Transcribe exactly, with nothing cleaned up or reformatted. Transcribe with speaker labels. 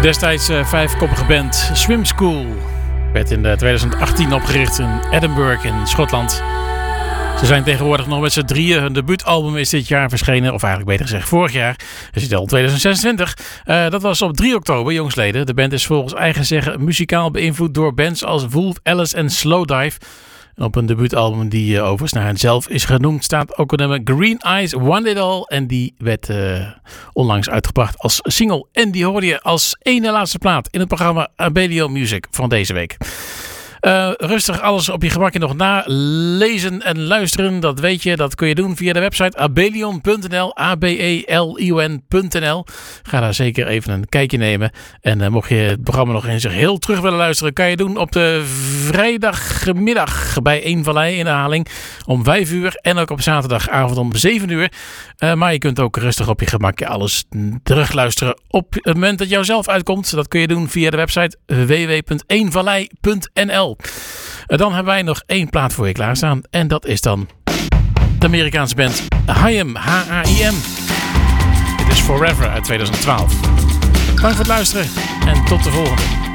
Speaker 1: Destijds uh, vijfkoppige band Swim School werd in twintig achttien opgericht in Edinburgh in Schotland. Ze zijn tegenwoordig nog met z'n drieën. Hun debuutalbum is dit jaar verschenen, of eigenlijk beter gezegd vorig jaar. Het is al twintig zesentwintig. Uh, dat was op drie oktober, jongsleden. De band is volgens eigen zeggen muzikaal beïnvloed door bands als Wolf Alice en Slowdive. En op een debuutalbum die uh, overigens naar hen zelf is genoemd staat ook een nummer Green Eyes Want It All. En die werd uh, onlangs uitgebracht als single. En die hoorde je als ene laatste plaat in het programma Abelio Music van deze week. Uh, rustig alles op je gemakje nog nalezen en luisteren. Dat weet je, dat kun je doen via de website abelion punt n l. A B E L I O N punt n l. Ga daar zeker even een kijkje nemen. En uh, mocht je het programma nog in zich heel terug willen luisteren, kan je doen op de vrijdagmiddag bij Eén Vallei in herhaling om vijf uur. En ook op zaterdagavond om zeven uur. Uh, maar je kunt ook rustig op je gemakje alles terugluisteren op het moment dat jou zelf uitkomt. Dat kun je doen via de website w w w punt één vallei punt n l. Dan hebben wij nog één plaat voor je klaarstaan. En dat is dan de Amerikaanse band Haim, H A I M. Dit is Forever uit twintig twaalf. Dank voor het luisteren en tot de volgende.